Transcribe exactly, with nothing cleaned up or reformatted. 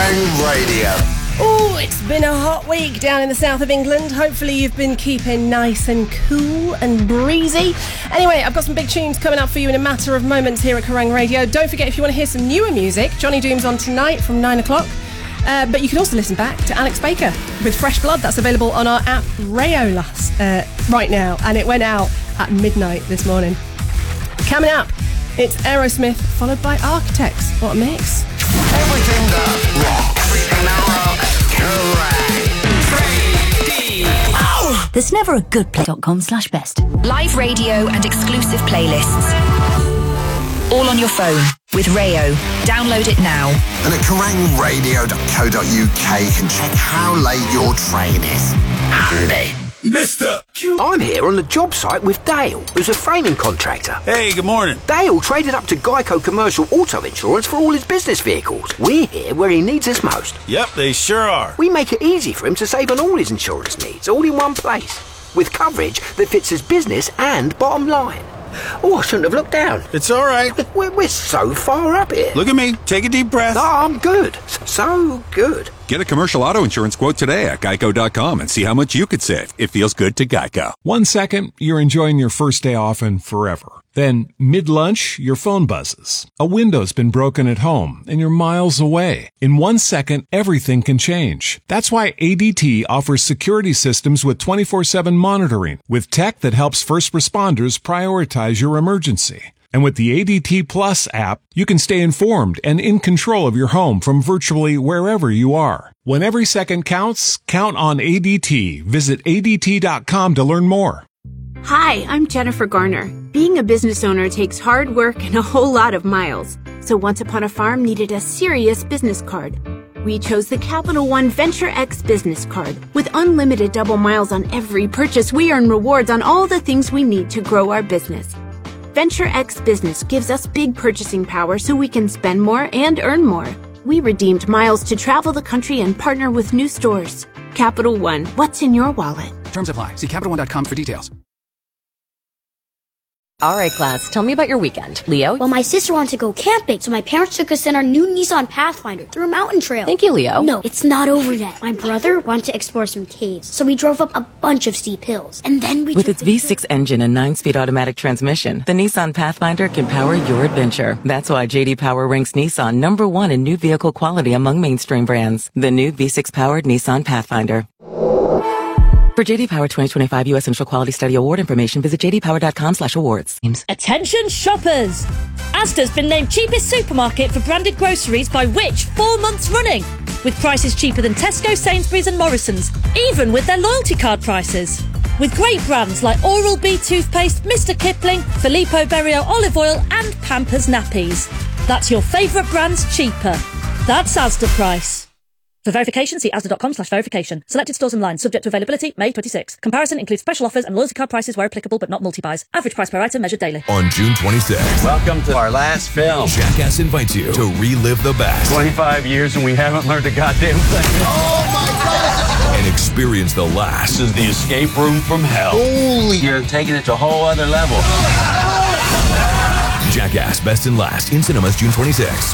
Kerrang Radio. Oh, it's been a hot week down in the south of England. Hopefully you've been keeping nice and cool and breezy. Anyway, I've got some big tunes coming up for you in a matter of moments here at Kerrang Radio. Don't forget, if you want to hear some newer music, Johnny Doom's on tonight from nine o'clock. Uh, but you can also listen back to Alex Baker with Fresh Blood. That's available on our app Rayo last, uh, right now. And it went out at midnight this morning. Coming up, it's Aerosmith followed by Architects. What a mix. Everything that rocks. Everything that rocks. Kerrang! There's never a good place dot com slash best. Live radio and exclusive playlists. All on your phone with Rayo. Download it now. And at kerrang radio dot co dot uk you can check how late your train is. Handy. Mister I'm here on the job site with Dale, who's a framing contractor. Hey, good morning. Dale traded up to Geico Commercial Auto Insurance for all his business vehicles. We're here where he needs us most. Yep, they sure are. We make it easy for him to save on all his insurance needs, all in one place, with coverage that fits his business and bottom line. Oh, I shouldn't have looked down. It's all right. We're, we're so far up here. Look at me. Take a deep breath. Oh, I'm good. So good. Get a commercial auto insurance quote today at geico dot com and see how much you could save. It feels good to Geico. One second, you're enjoying your first day off and forever. Then, mid-lunch, your phone buzzes. A window's been broken at home, and you're miles away. In one second, everything can change. That's why A D T offers security systems with twenty-four seven monitoring, with tech that helps first responders prioritize your emergency. And with the A D T Plus app, you can stay informed and in control of your home from virtually wherever you are. When every second counts, count on A D T. Visit A D T dot com to learn more. Hi, I'm Jennifer Garner. Being a business owner takes hard work and a whole lot of miles. So Once Upon a Farm needed a serious business card. We chose the Capital One Venture X business card. With unlimited double miles on every purchase, we earn rewards on all the things we need to grow our business. Venture X Business gives us big purchasing power so we can spend more and earn more. We redeemed miles to travel the country and partner with new stores. Capital One, what's in your wallet? Terms apply. See Capital One dot com for details. All right, class, tell me about your weekend. Leo? Well, my sister wanted to go camping, so my parents took us in our new Nissan Pathfinder through a mountain trail. Thank you, Leo. No, it's not over yet. My brother wanted to explore some caves, so we drove up a bunch of steep hills. And then we With its V six engine and nine-speed automatic transmission, the Nissan Pathfinder can power your adventure. That's why J D Power ranks Nissan number one in new vehicle quality among mainstream brands. The new V six-powered Nissan Pathfinder. For J D Power twenty twenty-five U S Initial Quality Study Award information, visit j d power dot com slash awards. Attention shoppers! Asda's been named cheapest supermarket for branded groceries by Which four months running, with prices cheaper than Tesco, Sainsbury's and Morrison's, even with their loyalty card prices. With great brands like Oral-B toothpaste, Mister Kipling, Filippo Berio olive oil and Pampers nappies. That's your favourite brands cheaper. That's Asda price. For verification, see asda dot com slash verification. Selected stores online, subject to availability, May twenty-sixth. Comparison includes special offers and loyalty card prices where applicable, but not multi-buys. Average price per item measured daily. On June twenty-sixth. Welcome to our last film. Jackass invites you to relive the best. twenty-five years and we haven't learned a goddamn thing. Oh my God! And experience the last. This is the escape room from hell. Holy! You're taking it to a whole other level. Jackass Best and Last in cinemas June twenty-sixth.